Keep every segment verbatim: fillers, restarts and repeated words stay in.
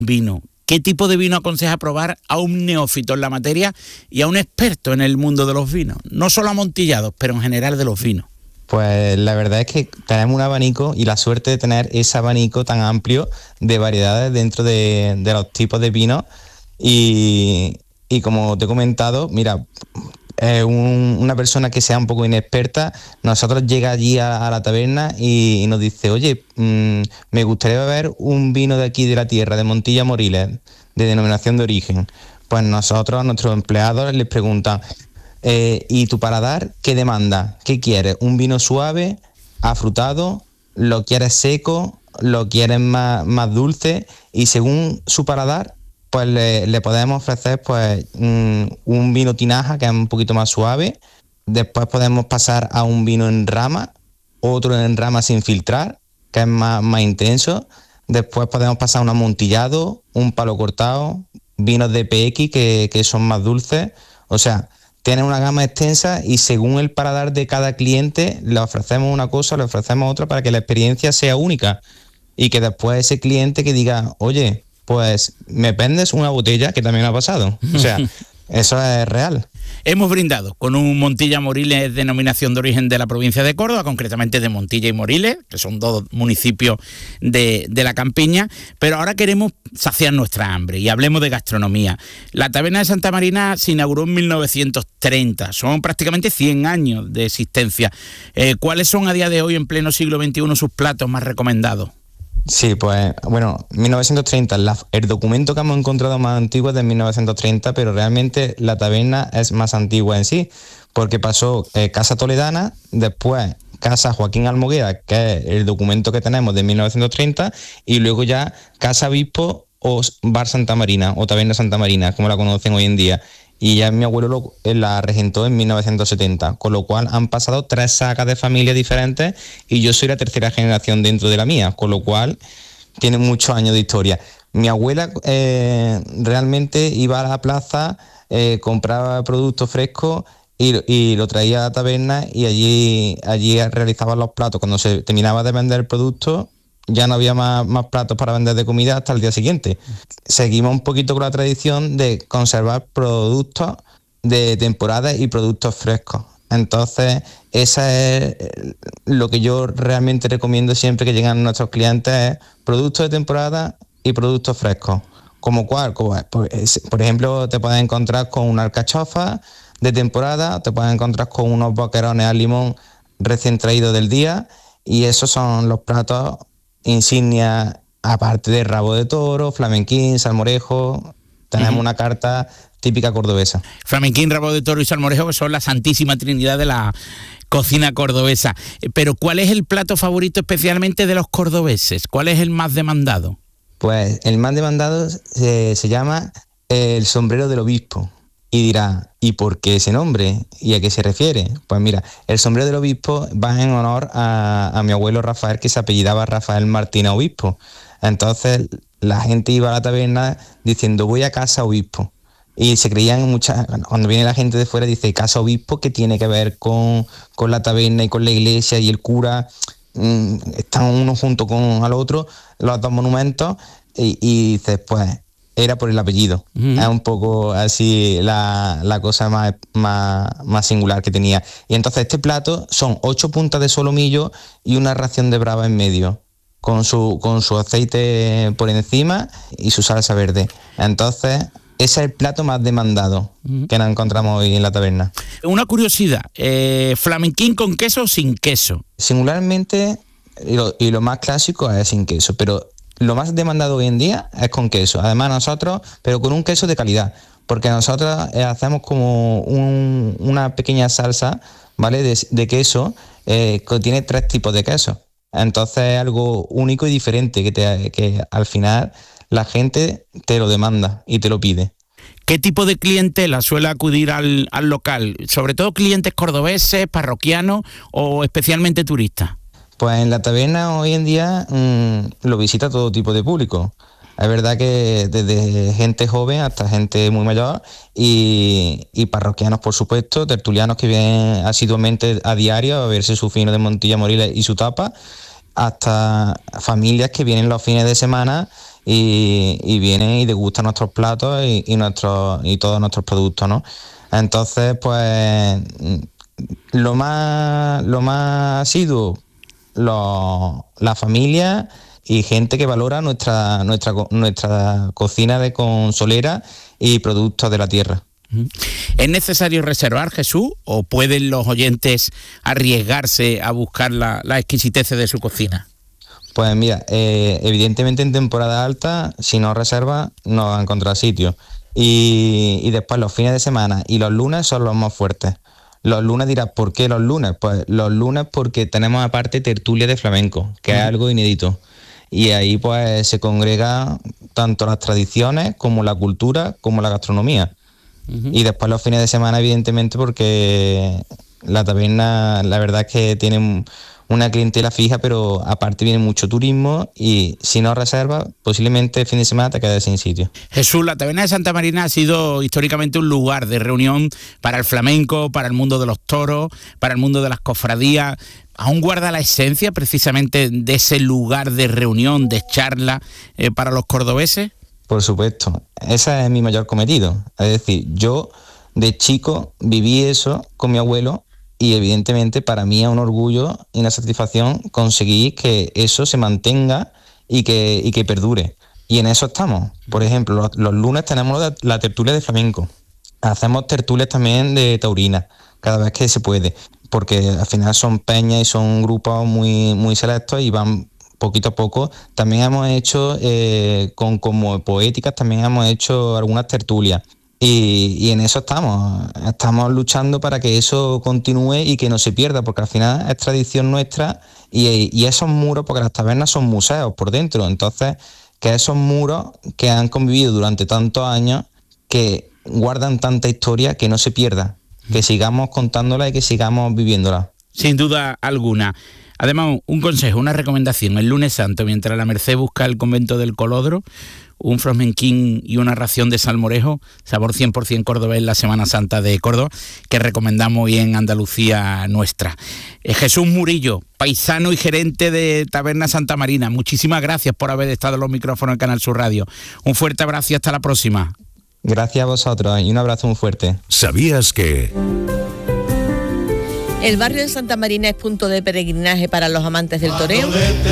Vino. ¿Qué tipo de vino aconseja probar a un neófito en la materia y a un experto en el mundo de los vinos? No solo amontillados, pero en general de los vinos. Pues la verdad es que tenemos un abanico y la suerte de tener ese abanico tan amplio de variedades dentro de, de los tipos de vinos y, y como te he comentado, mira, eh, un, una persona que sea un poco inexperta, nosotros llega allí a, a la taberna y, y nos dice, oye, mmm, me gustaría beber un vino de aquí de la tierra, de Montilla Moriles, de denominación de origen. Pues nosotros a nuestros empleados les preguntan, Eh, ¿y tu paladar qué demanda? ¿Qué quieres? ¿Un vino suave, afrutado? ¿Lo quieres seco? ¿Lo quieres más, más dulce? Y según su paladar, pues le, le podemos ofrecer pues un, un vino tinaja que es un poquito más suave. Después podemos pasar a un vino en rama, otro en rama sin filtrar, que es más, más intenso. Después podemos pasar a un amontillado, un palo cortado, vinos de P X que, que son más dulces. O sea, tiene una gama extensa y según el paladar de cada cliente le ofrecemos una cosa, le ofrecemos otra para que la experiencia sea única y que después ese cliente que diga, oye, pues me vendes una botella, que también ha pasado. O sea, eso es real. Hemos brindado con un Montilla Moriles, denominación de origen de la provincia de Córdoba, concretamente de Montilla y Moriles, que son dos municipios de, de la campiña, pero ahora queremos saciar nuestra hambre y hablemos de gastronomía. La taberna de Santa Marina se inauguró en mil novecientos treinta, son prácticamente cien años de existencia. Eh, ¿Cuáles son a día de hoy, en pleno siglo veintiuno, sus platos más recomendados? Sí, pues bueno, mil novecientos treinta, la, el documento que hemos encontrado más antiguo es de mil novecientos treinta, pero realmente la taberna es más antigua en sí, porque pasó eh, Casa Toledana, después Casa Joaquín Almoguera, que es el documento que tenemos de mil novecientos treinta, y luego ya Casa Obispo o Bar Santa Marina, o Taberna Santa Marina, como la conocen hoy en día. Y ya mi abuelo lo, la regentó en mil novecientos setenta, con lo cual han pasado tres sagas de familias diferentes y yo soy la tercera generación dentro de la mía, con lo cual tiene muchos años de historia. Mi abuela eh, realmente iba a la plaza, eh, compraba productos frescos y, y lo traía a la taberna y allí, allí realizaban los platos. Cuando se terminaba de vender el producto, ya no había más, más platos para vender de comida hasta el día siguiente. Seguimos un poquito con la tradición de conservar productos de temporada y productos frescos. Entonces, eso es lo que yo realmente recomiendo siempre que llegan nuestros clientes, es productos de temporada y productos frescos. Como cuál, como, por ejemplo, te puedes encontrar con una alcachofa de temporada, te puedes encontrar con unos boquerones al limón recién traídos del día, y esos son los platos insignia, aparte de rabo de toro, flamenquín, salmorejo. Tenemos uh-huh. una carta típica cordobesa. Flamenquín, rabo de toro y salmorejo, que son la santísima trinidad de la cocina cordobesa. Pero ¿cuál es el plato favorito especialmente de los cordobeses? ¿Cuál es el más demandado? Pues el más demandado se, se llama el sombrero del obispo. Y dirá, ¿y por qué ese nombre? ¿Y a qué se refiere? Pues mira, el sombrero del obispo va en honor a, a mi abuelo Rafael, que se apellidaba Rafael Martínez Obispo. Entonces la gente iba a la taberna diciendo, voy a casa obispo. Y se creían muchas, cuando viene la gente de fuera dice, casa obispo, ¿qué tiene que ver con, con la taberna y con la iglesia y el cura? Mm, están uno junto con al otro, los dos monumentos, y, y dices, pues era por el apellido. Uh-huh. Es un poco así la, la cosa más, más, más singular que tenía. Y entonces este plato son ocho puntas de solomillo y una ración de brava en medio, con su, con su aceite por encima y su salsa verde. Entonces ese es el plato más demandado uh-huh. que nos encontramos hoy en la taberna. Una curiosidad, eh, ¿flamenquín con queso o sin queso? Singularmente, y lo, y lo más clásico es sin queso, pero lo más demandado hoy en día es con queso. Además nosotros, pero con un queso de calidad, porque nosotros eh, hacemos como un, una pequeña salsa, ¿vale? De, de queso, eh, que tiene tres tipos de queso. Entonces es algo único y diferente que, te, que al final la gente te lo demanda y te lo pide. ¿Qué tipo de clientela suele acudir al, al local? ¿Sobre todo clientes cordobeses, parroquianos o especialmente turistas? Pues en la taberna hoy en día mmm, lo visita todo tipo de público. Es verdad que desde gente joven hasta gente muy mayor y, y parroquianos, por supuesto, tertulianos que vienen asiduamente a diario a verse su fino de Montilla Moriles y su tapa, hasta familias que vienen los fines de semana y, y vienen y degustan nuestros platos y, y, nuestros, y todos nuestros productos, ¿no? Entonces, pues, lo más, lo más asiduo, lo, la familia y gente que valora nuestra, nuestra, nuestra cocina de consolera y productos de la tierra. ¿Es necesario reservar, Jesús, o pueden los oyentes arriesgarse a buscar la, la exquisitez de su cocina? Pues mira, eh, evidentemente en temporada alta, si no reserva, no va a encontrar sitio. Y, y después los fines de semana y los lunes son los más fuertes. Los lunes dirás, ¿por qué los lunes? Pues los lunes porque tenemos aparte tertulia de flamenco, que uh-huh. es algo inédito. Y ahí pues se congrega tanto las tradiciones como la cultura como la gastronomía. Uh-huh. Y después los fines de semana, evidentemente, porque la taberna, la verdad es que tiene una clientela fija, pero aparte viene mucho turismo y si no reservas, posiblemente el fin de semana te quedes sin sitio. Jesús, la taberna de Santa Marina ha sido históricamente un lugar de reunión para el flamenco, para el mundo de los toros, para el mundo de las cofradías. ¿Aún guarda la esencia precisamente de ese lugar de reunión, de charla eh, para los cordobeses? Por supuesto, ese es mi mayor cometido. Es decir, yo de chico viví eso con mi abuelo y evidentemente para mí es un orgullo y una satisfacción conseguir que eso se mantenga y que, y que perdure. Y en eso estamos. Por ejemplo, los, los lunes tenemos la, la tertulia de flamenco. Hacemos tertulias también de taurina, cada vez que se puede, porque al final son peñas y son grupos muy, muy selectos y van poquito a poco. También hemos hecho, eh, con como poéticas, también hemos hecho algunas tertulias. Y, y en eso estamos, estamos luchando para que eso continúe y que no se pierda, porque al final es tradición nuestra y, y esos muros, porque las tabernas son museos por dentro, entonces que esos muros que han convivido durante tantos años, que guardan tanta historia, que no se pierda, que sigamos contándola y que sigamos viviéndola. Sin duda alguna. Además, un consejo, una recomendación, el lunes santo, mientras la Merced busca el convento del Colodro, un flamenquín y una ración de salmorejo, sabor cien por ciento cordobés, la Semana Santa de Córdoba, que recomendamos hoy en Andalucía nuestra. Eh, Jesús Murillo, paisano y gerente de Taberna Santa Marina, muchísimas gracias por haber estado en los micrófonos de Canal Sur Radio. Un fuerte abrazo y hasta la próxima. Gracias a vosotros y un abrazo muy fuerte. ¿Sabías que...? El barrio de Santa Marina es punto de peregrinaje para los amantes del toreo.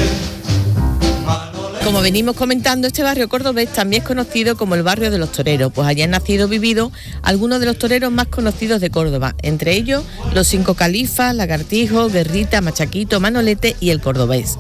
Como venimos comentando, este barrio cordobés también es conocido como el barrio de los toreros, pues allí han nacido y vivido algunos de los toreros más conocidos de Córdoba, entre ellos los cinco califas, Lagartijo, Guerrita, Machaquito, Manolete y el Cordobés.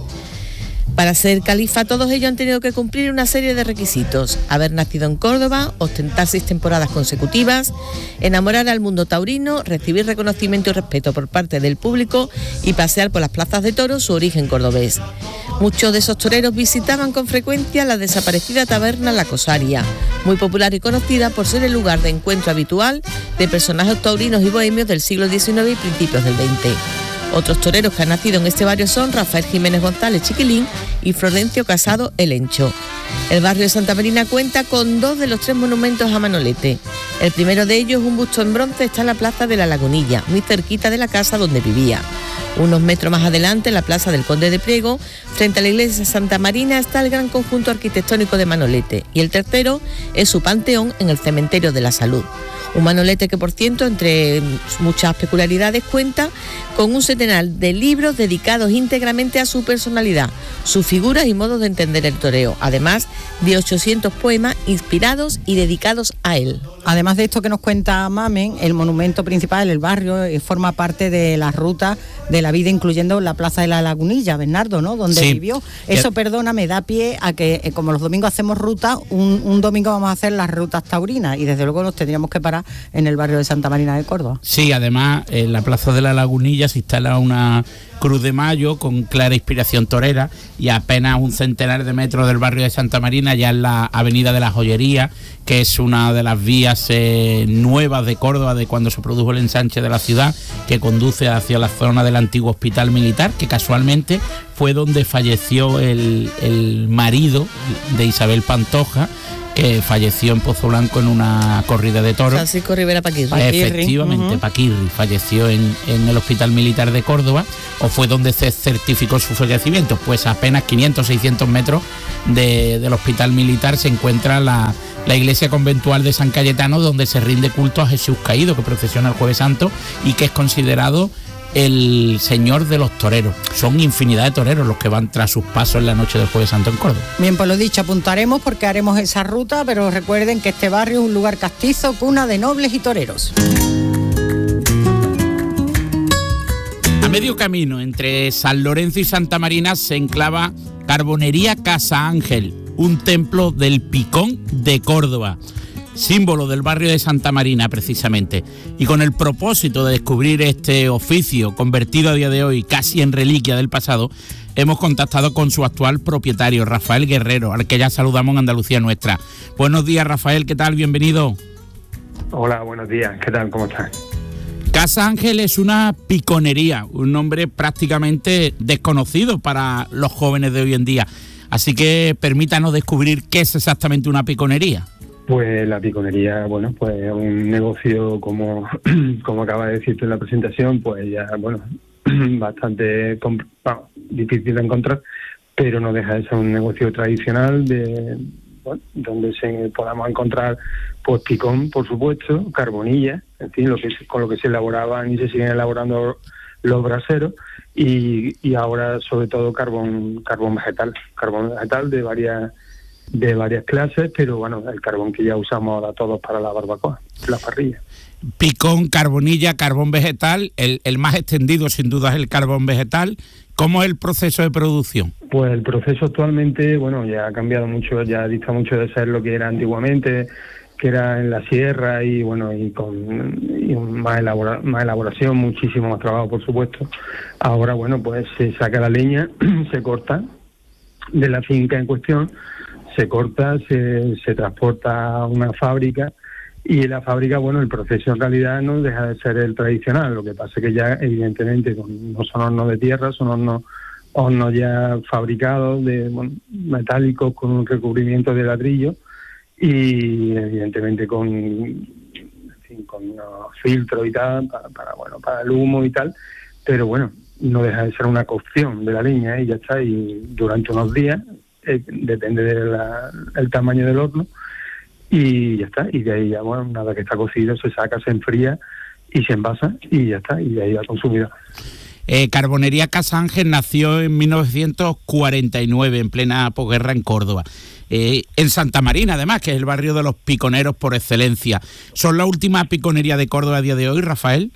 Para ser califa, todos ellos han tenido que cumplir una serie de requisitos: haber nacido en Córdoba, ostentar seis temporadas consecutivas, enamorar al mundo taurino, recibir reconocimiento y respeto por parte del público y pasear por las plazas de toros su origen cordobés. Muchos de esos toreros visitaban con frecuencia la desaparecida taberna La Cosaria, muy popular y conocida por ser el lugar de encuentro habitual de personajes taurinos y bohemios del siglo diecinueve y principios del veinte. Otros toreros que han nacido en este barrio son Rafael Jiménez González Chiquilín y Florencio Casado El Encho. El barrio de Santa Marina cuenta con dos de los tres monumentos a Manolete. El primero de ellos, un busto en bronce, está en la plaza de la Lagunilla, muy cerquita de la casa donde vivía. Unos metros más adelante, en la plaza del Conde de Priego, frente a la iglesia de Santa Marina, está el gran conjunto arquitectónico de Manolete. Y el tercero es su panteón en el cementerio de la Salud. Un Manolete que, por cierto, entre muchas peculiaridades, cuenta con un centenar de libros dedicados íntegramente a su personalidad, sus figuras y modos de entender el toreo, además de ochocientos poemas inspirados y dedicados a él. Además de esto que nos cuenta Mamen, el monumento principal, el barrio, eh, forma parte de la ruta de la vida, incluyendo la Plaza de la Lagunilla, Bernardo, ¿no?, donde sí vivió. Eso, perdóname, da pie a que, eh, como los domingos hacemos ruta, un, un domingo vamos a hacer las rutas taurinas y desde luego nos tendríamos que parar en el barrio de Santa Marina de Córdoba. Sí, además en la Plaza de la Lagunilla se instala una Cruz de Mayo con clara inspiración torera y a apenas un centenar de metros del barrio de Santa Marina, ya en la Avenida de la Joyería, que es una de las vías eh, nuevas de Córdoba de cuando se produjo el ensanche de la ciudad, que conduce hacia la zona del antiguo hospital militar, que casualmente fue donde falleció el, el marido de Isabel Pantoja, que falleció en Pozo Blanco en una corrida de toros. Francisco Rivera Paquirri. Efectivamente, uh-huh. Paquirri falleció en, en el Hospital Militar de Córdoba, o fue donde se certificó su fallecimiento. Pues a apenas quinientos, seiscientos metros de, del Hospital Militar se encuentra la, la iglesia conventual de San Cayetano, donde se rinde culto a Jesús Caído, que procesiona el Jueves Santo y que es considerado el señor de los toreros. Son infinidad de toreros los que van tras sus pasos en la noche del Jueves Santo en Córdoba. Bien, pues lo dicho, apuntaremos porque haremos esa ruta, pero recuerden que este barrio es un lugar castizo, cuna de nobles y toreros. A medio camino entre San Lorenzo y Santa Marina se enclava Carbonería Casa Ángel, un templo del Picón de Córdoba, símbolo del barrio de Santa Marina precisamente, y con el propósito de descubrir este oficio convertido a día de hoy casi en reliquia del pasado, hemos contactado con su actual propietario, Rafael Guerrero, al que ya saludamos en Andalucía Nuestra. Buenos días, Rafael, ¿qué tal? Bienvenido. Hola, buenos días, ¿qué tal? ¿Cómo estás? Casa Ángel es una piconería, un nombre prácticamente desconocido para los jóvenes de hoy en día, así que permítanos descubrir qué es exactamente una piconería. Pues la piconería, bueno, pues es un negocio, como, como acaba de decirte en la presentación, pues ya, bueno, bastante comp- bueno, difícil de encontrar, pero no deja de ser un negocio tradicional de, bueno, donde se podamos encontrar, pues picón, por supuesto, carbonilla, en fin, lo que con lo que se elaboraban y se siguen elaborando los braseros, y, y ahora sobre todo carbón, carbón vegetal, carbón vegetal de varias de varias clases, pero bueno, el carbón que ya usamos ahora todos para la barbacoa, la parrilla. Picón, carbonilla, carbón vegetal, el, el más extendido sin duda es el carbón vegetal. ¿Cómo es el proceso de producción? Pues el proceso actualmente, bueno, ya ha cambiado mucho, ya dista mucho de ser lo que era antiguamente, que era en la sierra y bueno, y con y más, elabora, más elaboración, muchísimo más trabajo, por supuesto. Ahora, bueno, pues se saca la leña, se corta de la finca en cuestión, se corta, se, se transporta a una fábrica, y en la fábrica, bueno, el proceso en realidad no deja de ser el tradicional, lo que pasa es que ya evidentemente no son hornos de tierra, son hornos, hornos ya fabricados, de bueno, metálicos con un recubrimiento de ladrillo y evidentemente con, en fin, con unos filtros y tal, para, para, bueno, para el humo y tal, pero bueno, no deja de ser una cocción de la leña, ¿eh? Y ya está, y durante unos días, eh, depende del tamaño del horno, y ya está, y de ahí ya, bueno, nada que está cocido, se saca, se enfría y se envasa y ya está, y de ahí va consumida. Eh, Carbonería Casa Ángel nació en mil novecientos cuarenta y nueve, en plena posguerra en Córdoba. Eh, en Santa Marina, además, que es el barrio de los piconeros por excelencia. ¿Son la última piconería de Córdoba a día de hoy, Rafael?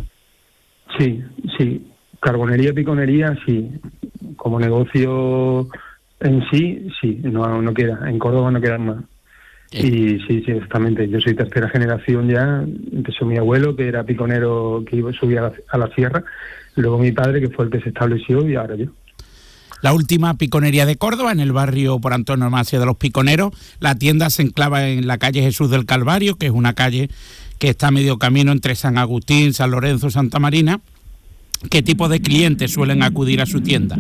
Sí, sí. Carbonería, piconería, sí. Como negocio en sí, sí. No, no queda. En Córdoba no quedan más. Eh. Y sí, sí, exactamente. Yo soy tercera generación ya. Empezó mi abuelo, que era piconero, que iba subía a la, a la sierra. Luego mi padre, que fue el que se estableció, y ahora yo. La última piconería de Córdoba, en el barrio por Antonio Macia de los Piconeros. La tienda se enclava en la calle Jesús del Calvario, que es una calle que está a medio camino entre San Agustín, San Lorenzo, Santa Marina. ¿Qué tipo de clientes suelen acudir a su tienda?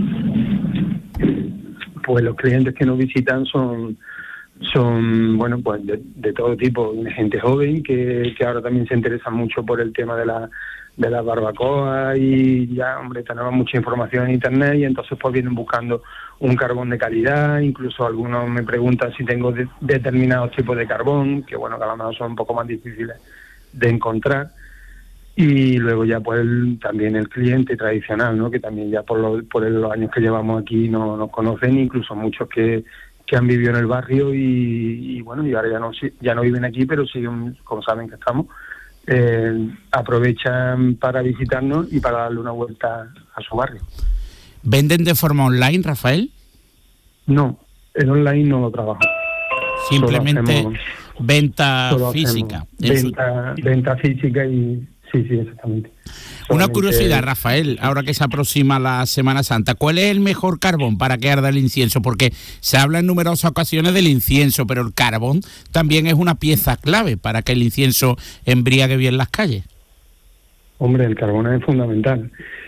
Pues los clientes que nos visitan son, son bueno, pues de, de todo tipo. Gente joven que, que ahora también se interesa mucho por el tema de la de la barbacoa, y ya, hombre, tenemos mucha información en internet, y entonces pues vienen buscando un carbón de calidad. Incluso algunos me preguntan si tengo de, determinados tipos de carbón, que bueno, que a lo mejor son un poco más difíciles de encontrar. Y luego ya pues el, también el cliente tradicional, ¿no? Que también ya por, lo, por los años que llevamos aquí no, nos conocen, incluso muchos que, que han vivido en el barrio y, y bueno, y ahora ya no, ya no viven aquí, pero siguen, como saben que estamos, Eh, aprovechan para visitarnos y para darle una vuelta a su barrio. ¿Venden de forma online, Rafael? No, el online no lo trabajo. Simplemente hacemos, venta física. Venta, su... venta física y sí, sí, exactamente. Una curiosidad, Rafael, ahora que se aproxima la Semana Santa, ¿cuál es el mejor carbón para que arda el incienso? Porque se habla en numerosas ocasiones del incienso, pero el carbón también es una pieza clave para que el incienso embriague bien las calles. Hombre, el carbón es fundamental.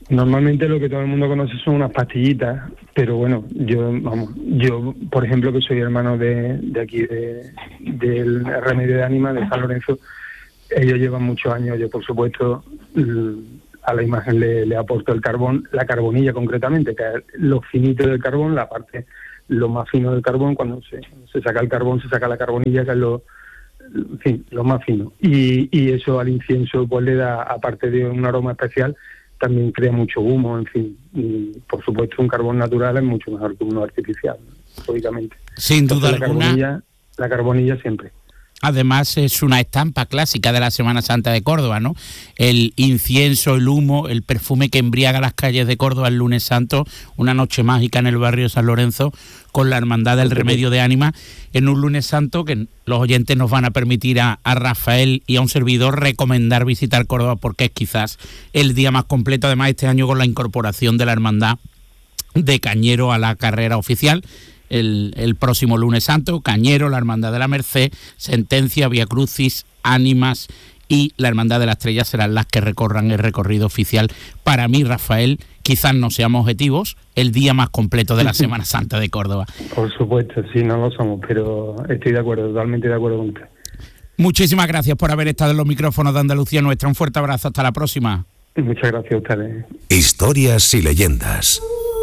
Normalmente lo que todo el mundo conoce son unas pastillitas, pero bueno, yo, vamos, yo, por ejemplo, que soy hermano de, de aquí, de, del Remedio de Ánima, de San Lorenzo, ellos llevan muchos años. Yo, por supuesto, a la imagen le, le aporto el carbón, la carbonilla concretamente, que es lo finito del carbón, la parte, lo más fino del carbón. Cuando se, se saca el carbón, se saca la carbonilla, que es lo, en fin, lo más fino. Y, y eso al incienso pues le da, aparte de un aroma especial, también crea mucho humo, en fin. Y, por supuesto, un carbón natural es mucho mejor que uno artificial, lógicamente. Sin duda Entonces, alguna. La carbonilla, la carbonilla siempre. Además es una estampa clásica de la Semana Santa de Córdoba, ¿no? El incienso, el humo, el perfume que embriaga las calles de Córdoba el lunes santo, una noche mágica en el barrio de San Lorenzo, con la Hermandad del Remedio de Ánima, en un lunes santo que los oyentes nos van a permitir a, a Rafael y a un servidor recomendar visitar Córdoba, porque es quizás el día más completo, además este año con la incorporación de la Hermandad de Cañero a la carrera oficial. El, el próximo lunes santo, Cañero, la Hermandad de la Merced, Sentencia, Vía Crucis, Ánimas y la Hermandad de la Estrella serán las que recorran el recorrido oficial. Para mí, Rafael, quizás no seamos objetivos, el día más completo de la Semana Santa de Córdoba. Por supuesto, sí, no lo somos, pero estoy de acuerdo, totalmente de acuerdo con usted. Muchísimas gracias por haber estado en los micrófonos de Andalucía Nuestra. Un fuerte abrazo, hasta la próxima. Muchas gracias a ustedes. Historias y leyendas.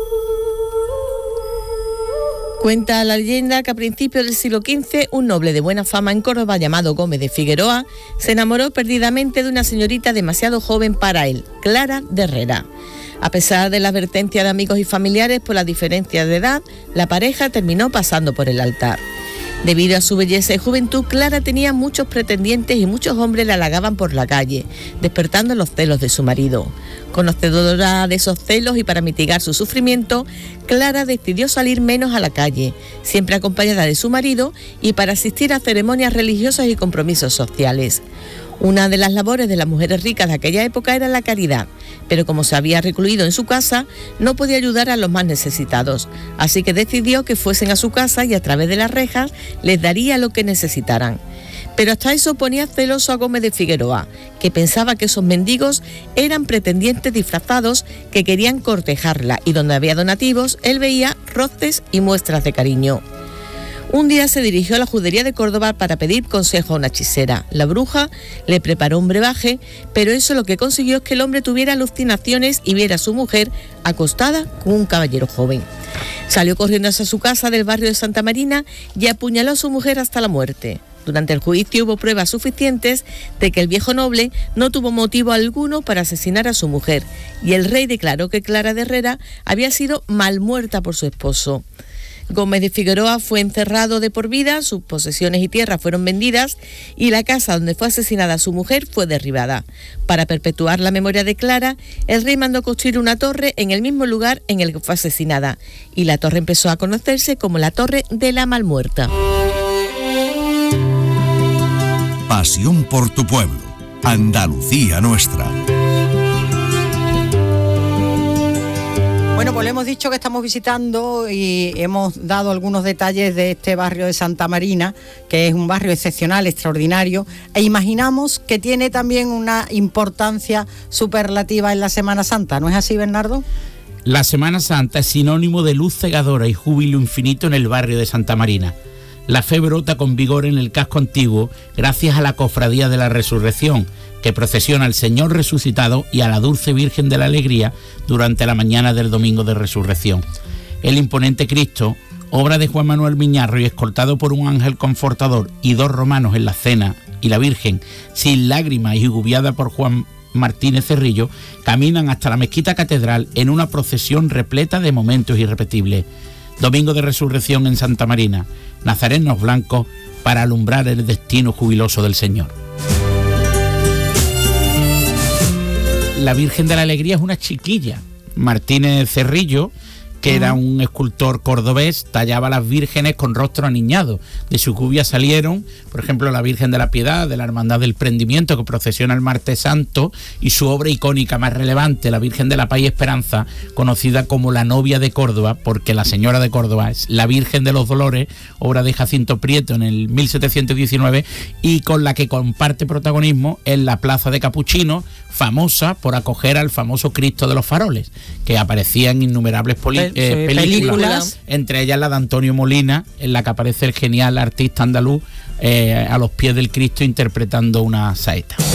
Cuenta la leyenda que a principios del siglo quince un noble de buena fama en Córdoba llamado Gómez de Figueroa se enamoró perdidamente de una señorita demasiado joven para él, Clara de Herrera. A pesar de la advertencia de amigos y familiares por las diferencias de edad, la pareja terminó pasando por el altar. Debido a su belleza y juventud, Clara tenía muchos pretendientes y muchos hombres la halagaban por la calle, despertando los celos de su marido. Conocedora de esos celos y para mitigar su sufrimiento, Clara decidió salir menos a la calle, siempre acompañada de su marido y para asistir a ceremonias religiosas y compromisos sociales. Una de las labores de las mujeres ricas de aquella época era la caridad, pero como se había recluido en su casa, no podía ayudar a los más necesitados, así que decidió que fuesen a su casa y a través de las rejas les daría lo que necesitaran. Pero hasta eso ponía celoso a Gómez de Figueroa, que pensaba que esos mendigos eran pretendientes disfrazados que querían cortejarla y donde había donativos, él veía roces y muestras de cariño. Un día se dirigió a la judería de Córdoba para pedir consejo a una hechicera. La bruja le preparó un brebaje, pero eso lo que consiguió es que el hombre tuviera alucinaciones y viera a su mujer acostada con un caballero joven. Salió corriendo hacia su casa del barrio de Santa Marina y apuñaló a su mujer hasta la muerte. Durante el juicio hubo pruebas suficientes de que el viejo noble no tuvo motivo alguno para asesinar a su mujer y el rey declaró que Clara de Herrera había sido mal muerta por su esposo. Gómez de Figueroa fue encerrado de por vida, sus posesiones y tierras fueron vendidas y la casa donde fue asesinada su mujer fue derribada. Para perpetuar la memoria de Clara, el rey mandó construir una torre en el mismo lugar en el que fue asesinada y la torre empezó a conocerse como la Torre de la Malmuerta. Pasión por tu pueblo, Andalucía Nuestra. Bueno, pues le hemos dicho que estamos visitando y hemos dado algunos detalles de este barrio de Santa Marina, que es un barrio excepcional, extraordinario, e imaginamos que tiene también una importancia superlativa en la Semana Santa, ¿no es así, Bernardo? La Semana Santa es sinónimo de luz cegadora y júbilo infinito en el barrio de Santa Marina. La fe brota con vigor en el casco antiguo gracias a la Cofradía de la Resurrección, que procesiona al Señor resucitado y a la Dulce Virgen de la Alegría durante la mañana del Domingo de Resurrección. El imponente Cristo, obra de Juan Manuel Miñarro y escoltado por un ángel confortador y dos romanos en la cena, y la Virgen, sin lágrimas y guiada por Juan Martínez Cerrillo, caminan hasta la mezquita catedral en una procesión repleta de momentos irrepetibles. Domingo de Resurrección en Santa Marina, nazarenos blancos para alumbrar el destino jubiloso del Señor. La Virgen de la Alegría es una chiquilla, Martínez Cerrillo, que era un escultor cordobés, tallaba las vírgenes con rostro aniñado. De su cubia salieron, por ejemplo, la Virgen de la Piedad, de la Hermandad del Prendimiento, que procesiona el Martes Santo, y su obra icónica más relevante, la Virgen de la Paz y Esperanza, conocida como la novia de Córdoba, porque la señora de Córdoba es la Virgen de los Dolores, obra de Jacinto Prieto en el mil setecientos diecinueve, y con la que comparte protagonismo en la Plaza de Capuchinos, famosa por acoger al famoso Cristo de los Faroles, que aparecía en innumerables poli- eh, sí, películas, películas, entre ellas la de Antonio Molina, en la que aparece el genial artista andaluz eh, a los pies del Cristo interpretando una saeta.